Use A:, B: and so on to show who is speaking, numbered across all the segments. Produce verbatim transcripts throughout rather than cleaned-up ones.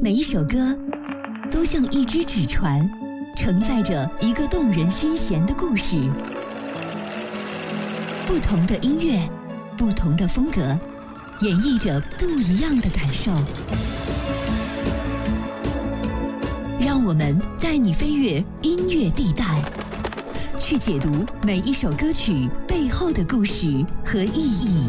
A: 每一首歌都像一只纸船，承载着一个动人心弦的故事。不同的音乐，不同的风格，演绎着不一样的感受。让我们带你飞越音乐地带，去解读每一首歌曲背后的故事和意义。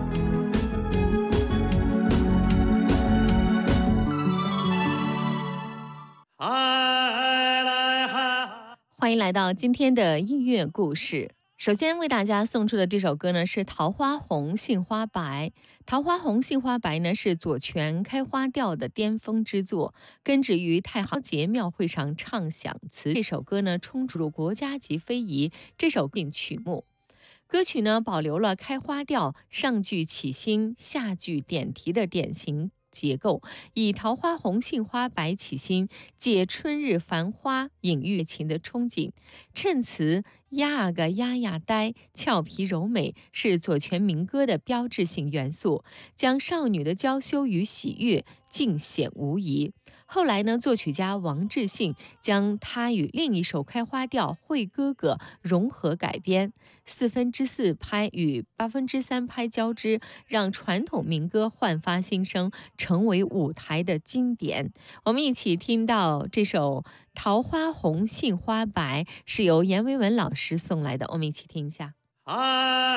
B: 欢迎来到今天的音乐故事。首先为大家送出的这首歌呢是《桃花红杏花白》。《桃花红杏花白》呢是左权开花调的巅峰之作，根植于太行节庙会上唱响词。这首歌呢冲入国家级非遗这首并曲目。歌曲呢保留了开花调上句起兴下句点题的典型结构，以桃花红杏花白起兴，借春日繁花隐喻情的憧憬。衬词呀个呀呀呆，俏皮柔美，是左权民歌的标志性元素，将少女的娇羞与喜悦尽显无疑。后来呢，作曲家王志信将它与另一首开花调《会哥哥》融合改编，四分之四拍与八分之三拍交织，让传统民歌焕发新生，成为舞台的经典。我们一起听到这首《桃花红杏花白》，是由阎维文老师送来的，我们一起听一下。